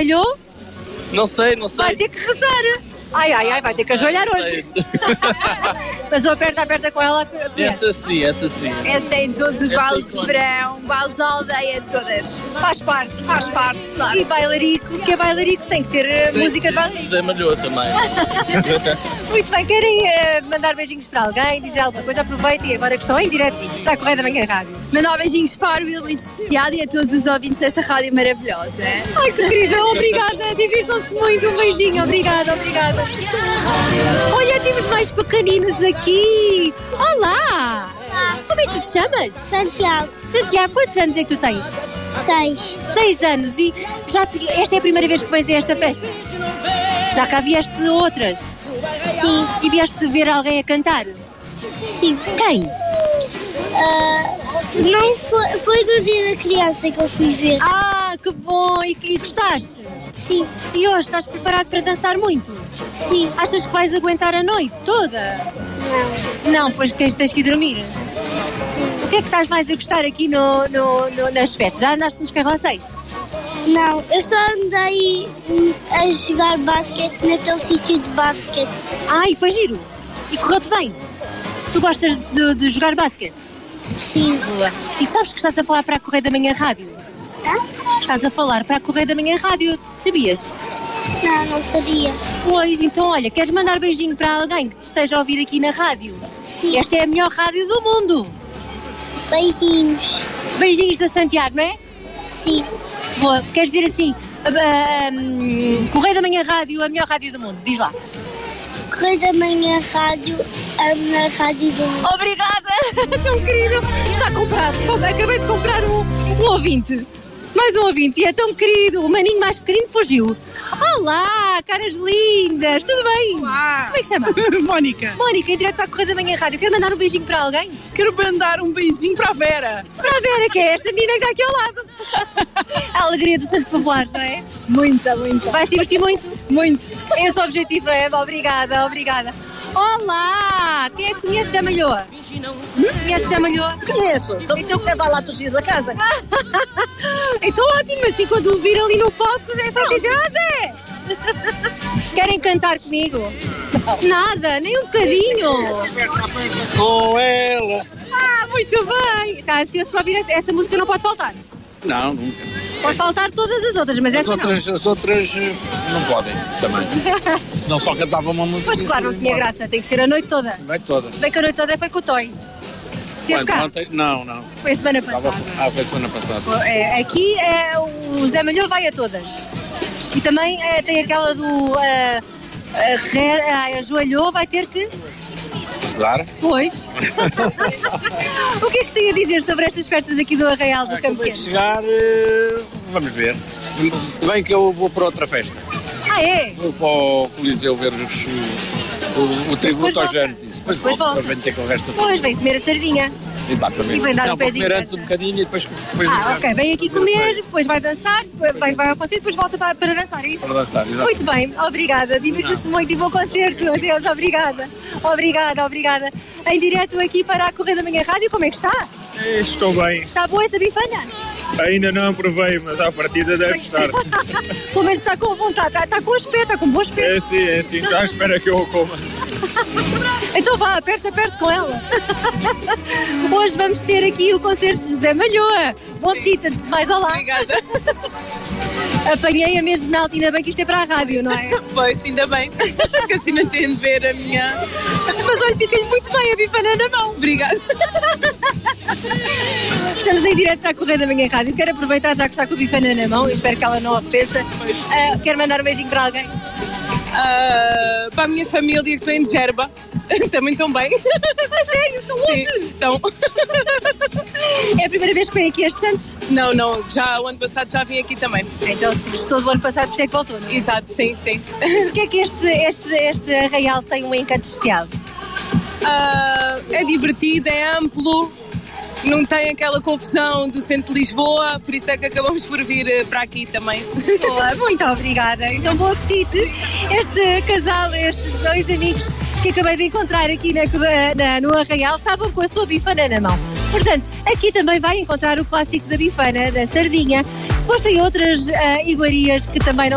calhou? Não sei. Vai ter que rezar. Ai, vai ter que ajoelhar hoje. Mas o aperta com ela. Essa sim. Essa é em todos os bailes de verão, bailes da aldeia, todas. Faz parte, claro. E bailarico, que é bailarico, tem que ter música de bailarico. Zé Malhou também. Muito bem, querem mandar beijinhos para alguém, dizer alguma coisa? Aproveitem agora que estão em direto para a Correia da Manhã Rádio. Mandar beijinhos para o Will, muito especial, e a todos os ouvintes desta rádio maravilhosa. Ai, que querida, obrigada, divirtam-se muito, um beijinho, obrigada. Olha, temos mais pequeninos aqui. Olá! Como é que tu te chamas? Santiago, Quantos anos é que tu tens? 6. 6 anos. E esta é a primeira vez que vens a esta festa? Já cá vieste outras? Sim. E vieste ver alguém a cantar? Sim. Quem? Não foi do dia da criança que eu fui ver. Ah, que bom! E gostaste? Sim. E hoje estás preparado para dançar muito? Sim. Achas que vais aguentar a noite toda? Não, pois tens que ir dormir. Sim. O que é que estás mais a gostar aqui nas festas? Já andaste nos carrosséis? Não, eu só andei a jogar basquete naquele sítio de basquete. E foi giro? E correu-te bem? Tu gostas de jogar basquete? Sim. Boa. E sabes que estás a falar para a Correia da Manhã Rádio? Estás a falar para a Correia da Manhã Rádio, sabias? Não sabia. Pois, então olha, queres mandar beijinho para alguém que te esteja a ouvir aqui na rádio? Sim. Esta é a melhor rádio do mundo. Beijinhos. Beijinhos da Santiago, não é? Sim. Boa, queres dizer assim, Correia da Manhã Rádio, a melhor rádio do mundo, diz lá. Correia da Manhã Rádio, a melhor rádio do mundo. Obrigada, tão querido. Está comprado. Acabei de comprar um ouvinte. Mais um ouvinte, e é tão querido. O maninho mais pequenino fugiu. Olá, caras lindas, tudo bem? Olá. Como é que se chama? Mónica. Mónica, em direto para a Correia da Manhã Rádio. Quero mandar um beijinho para alguém? Quero mandar um beijinho para a Vera. Para a Vera, que é esta menina que está aqui ao lado. A alegria dos Santos Populares, não é? Muita. Vais-te divertir muito? Muito. Esse é o objetivo, é? Obrigada. Olá! Quem é que conhece Jamalhoa? Conhece Jamalhoa? Conheço. Então vai lá todos os dias a casa. Então ótimo, assim quando o vir ali no palco é só dizer: Zé! Querem cantar comigo? Não. Nada, nem um bocadinho. Com ela. Muito bem. Está ansioso para ouvir essa música, não pode faltar. Não, nunca. Pode faltar todas as outras, mas essa não. As outras não podem também. Senão só cantava uma música. Pois claro, não tinha graça, tem que ser a noite toda. Vai toda. Se bem que a noite toda foi com o Toy. Teve cá? Ontem, não. Foi a semana passada. Foi a semana passada. Aqui o Zé Malhou vai a todas. E também tem aquela do ajoelhou, vai ter que... Rezar. Pois. O que é que tem a dizer sobre estas festas aqui do Arraial do Campo Pequeno? Chegar, vamos ver. Se bem que eu vou para outra festa. É? Vou para o Coliseu ver o tributo aos Gênesis. Depois volta. Depois vem ter com o resto. Depois vem comer a sardinha. Exatamente. E vem dar um vou pezinho. comer antes um bocadinho e depois ok. Vem aqui comer, depois vai dançar, vai ao concerto, depois volta para dançar, é isso? Para dançar, exato. Muito bem, obrigada. Divirta-se muito e bom concerto. Adeus, obrigada. Obrigada. Em direto aqui para a Correia da Manhã Rádio, como é que está? Estou bem. Está boa essa bifana? Ainda não provei, mas à partida deve estar. Pelo menos está com vontade, está com aspecto, está com bom aspecto. É sim, está à espera que eu o coma. Então vá, aperta com ela. Hoje vamos ter aqui o concerto de José Malhoa. Bom apetite, antes de mais, olá. Obrigada. Apanhei-a mesmo na altina, bem que isto é para a rádio, não é? Pois, ainda bem, que assim não tem de ver a minha... Mas olha, fica-lhe muito bem a bifana na mão. Obrigada. Estamos em direto para a Correia da Manhã Rádio. Quero aproveitar já que está com a bifana na mão, espero que ela não a peça. Quero mandar um beijinho para alguém. Para a minha família que estou em Gerba. Também estão bem. A sério? Estão longe? Sim, estão. É a primeira vez que vem aqui este Santos? Não, já o ano passado já vim aqui também. Então se gostou do ano passado, por isso é que voltou, não é? Exato, sim. Porquê é que este arraial tem um encanto especial? É divertido, é amplo, não tem aquela confusão do centro de Lisboa, por isso é que acabamos por vir para aqui também. Boa, muito obrigada. Então, bom apetite. Este casal, estes dois amigos que acabei de encontrar aqui no Arraial, estavam com a sua bifana na mão. Portanto, aqui também vai encontrar o clássico da bifana, da sardinha. Depois tem outras iguarias que também não